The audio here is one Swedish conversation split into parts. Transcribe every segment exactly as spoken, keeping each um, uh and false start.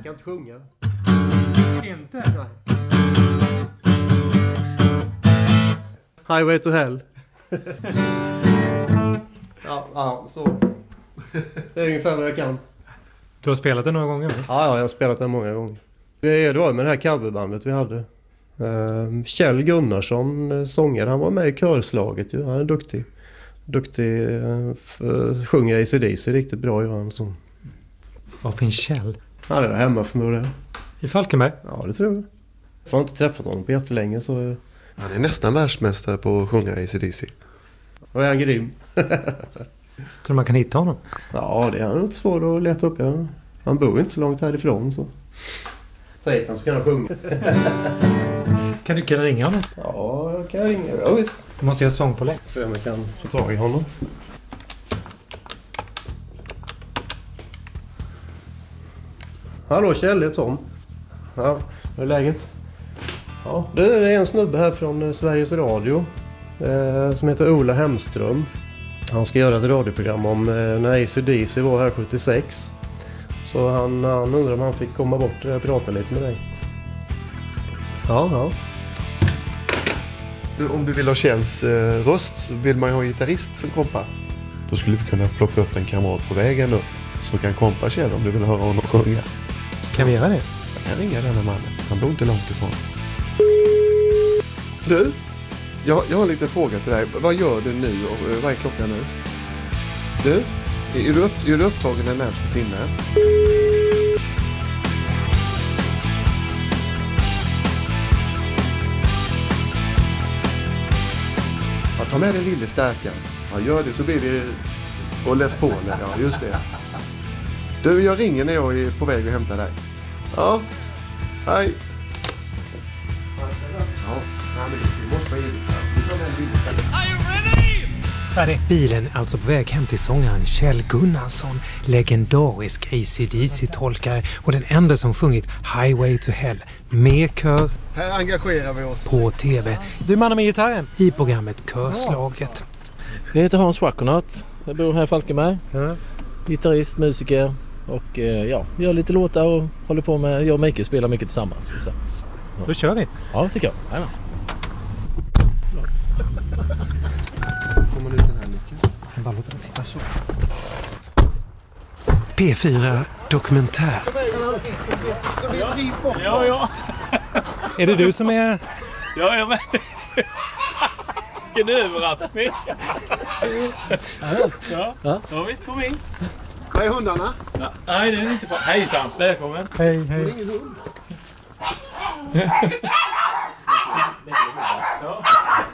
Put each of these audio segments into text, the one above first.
Jag kan inte sjunga. Inte? Nej. Highway to Hell. ja, ja, så. Det är ungefär vad jag kan. Du har spelat det några gånger? Va? Ja, ja, jag har spelat det många gånger. Det är då med det här coverbandet vi hade. Uh, Kjell Gunnarsson, sångare, han var med i körslaget ju. Han är duktig. Duktig, uh, f- sjunger A C D C riktigt bra, Johan. Så. Var finns Kjell? Han är där hemma förmodligen. I Falkenberg? Ja, det tror jag. Jag har inte träffat honom på jättelänge så... Han är nästan världsmästare på att sjunga A C D C. Och är han grym. Så man kan hitta honom? Ja, det är han inte svår att leta upp. Ja. Han bor inte så långt härifrån så... Säg att han ska kunna sjunga. Kan du, kan du ringa honom? Ja, jag kan ringa. Ja, visst. Du måste göra sång på länk. Så jag kan få tag i honom. Hallå Kjell, det är Tom. Ja, hur är läget? Ja, det är en snubbe här från Sveriges Radio eh, som heter Ola Hemström. Han ska göra ett radioprogram om eh, när A C D C var här sjuttiosex. Så han, han undrar om han fick komma bort och prata lite med dig. Ja, ja. Du, om du vill ha Kjells eh, röst så vill man ju ha en gitarrist som kompar. Då skulle vi kunna plocka upp en kamrat på vägen upp som kan kompa Kjell om du vill höra honom sjunga. Kan vi göra det? Jag kan ringa denna mannen. Han bor inte långt ifrån. Du, jag, jag har en liten fråga till dig. Vad gör du nu och eh, vad är klockan nu? Du, är du, upp, är du upptagen den närmaste timmen? Ja, ta med den lille stärkan. Ja, gör det så blir det... Och läs på den. Ja, just det. Du, jag ringer när jag är på väg att hämta dig. Ja, hej. Ja, men vi måste vara in. Vi tar med den lille stärkan. Bilen är alltså på väg hem till sångaren Kjell Gunnarsson, legendarisk A C D C-tolkare och den enda som sjungit Highway to Hell med kör Här engagerar vi oss. på tv. Du mannen med gitarren i programmet Körslaget. Jag heter Hans Schwackenhardt. Jag bor här i Falkenberg. Ja. Gitarrist, musiker och eh, ja, gör lite låtar och håller på med, jag och Mikael spelar mycket tillsammans. Så. Ja. Då kör vi. Ja, det tycker jag. Jajamän. Får man ut den här nyckeln? Kan bara låta den sitta så. P fyra Dokumentär. Ja, ja. Är det du som är... Ja, jag men. Vilken överraskning. Ja, ja visst, kom in. Vad är hundarna? Ja, nej, det är inte för... Hejsan, välkommen. Hej, hej. Ingen hund. Ja.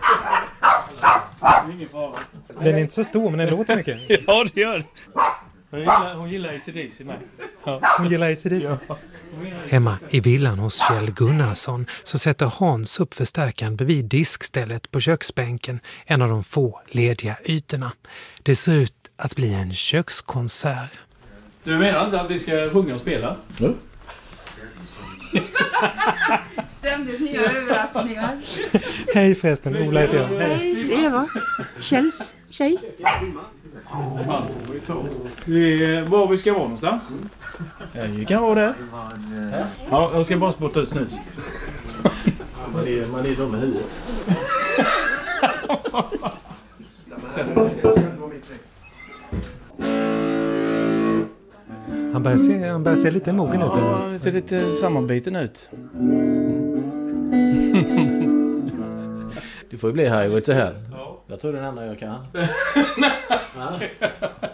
Ingen fara. Den är inte så stor men den låter mycket. Ja, det gör det. Hon gillar, hon gillar A C D C med. Ja. Hon gillar A C D C. Hemma i villan hos Kjell Gunnarsson så sätter Hans upp förstärkaren bredvid diskstället på köksbänken, en av de få lediga ytorna. Det ser ut att bli en kökskonsert. Du menar inte att vi ska sjunga och spela? Ja. Ständigt nya överraskningar. Hej förresten, Ola heter jag. Hej, Eva. Kjells tjej. Det är var vi ska vara någonstans. Vi kan vara där. Ja, jag ska bara spotta ut snus. Man är, man är dum i huvudet. Han börjar se, han börjar se lite mogen ut. Ja, det ser lite sammanbiten ut. Du får ju bli Highway to Hell. Jag tror det är den enda jag kan. Ja.